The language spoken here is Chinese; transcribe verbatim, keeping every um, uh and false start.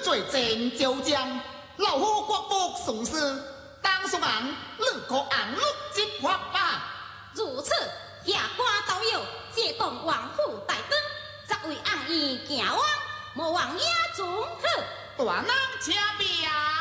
做真招将，老夫国不从事，当属人你可按律执法吧。 如此，下官都有借讲王府大灯，则为昂义行王，莫忘野中好。 大人请便。